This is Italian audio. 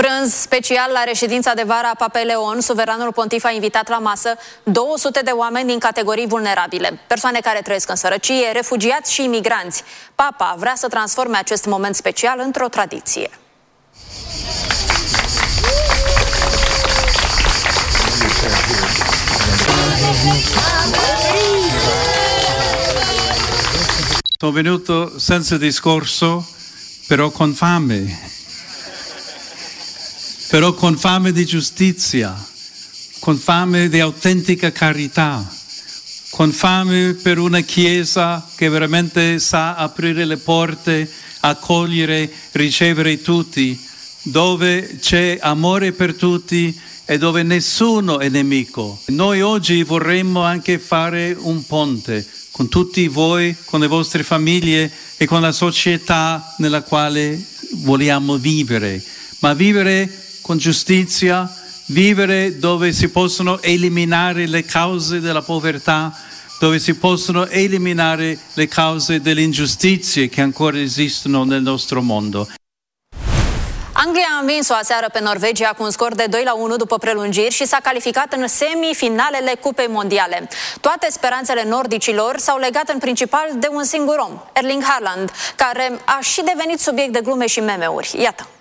Prânz special la reședința de vară a Papei Leon, suveranul pontif a invitat la masă 200 de oameni din categorii vulnerabile, persoane care trăiesc în sărăcie, refugiați și imigranți. Papa vrea să transforme acest moment special într-o tradiție. Sono venuto senza discorso, però con fame di giustizia, con fame di autentica carità, con fame per una Chiesa che veramente sa aprire le porte, accogliere, ricevere tutti, dove c'è amore per tutti e dove nessuno è nemico. Noi oggi vorremmo anche fare un ponte con tutti voi, con le vostre famiglie e con la società nella quale vogliamo vivere, ma vivere con giustizia, vivere dove si possono eliminare le cause della povertà, dove si possono eliminare le cause delle ingiustizie che ancora esistono nel nostro mondo. Anglia a învins-o aseară pe Norvegia cu un scor de 2-1 după prelungiri și s-a calificat în semifinalele Cupei Mondiale. Toate speranțele nordicilor s-au legat în principal de un singur om, Erling Haaland, care a și devenit subiect de glume și meme-uri. Iată!